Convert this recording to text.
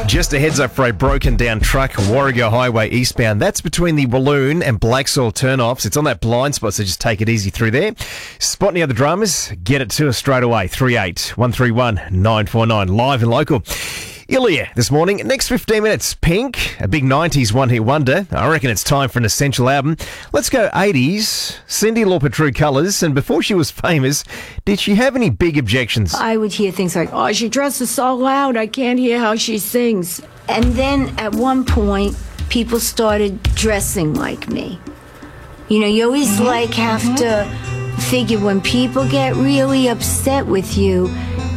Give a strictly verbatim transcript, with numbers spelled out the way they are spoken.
Just a heads up for a broken down truck, Warrego Highway eastbound. That's between the Walloon and Blacksoil turnoffs. It's on that blind spot, so just take it easy through there. Spot any other dramas? Get it to us straight away. three eight one three one nine four nine. Live and local. Ilya this morning. Next fifteen minutes, Pink, a big nineties one-hit wonder. I reckon it's time for an essential album. Let's go eighties. Cyndi Lauper, True Colours. And before she was famous, did she have any big objections? I would hear things like, oh, she dresses so loud, I can't hear how she sings. And then at one point, people started dressing like me. You know, you always mm-hmm. like have mm-hmm. to figure when people get really upset with you,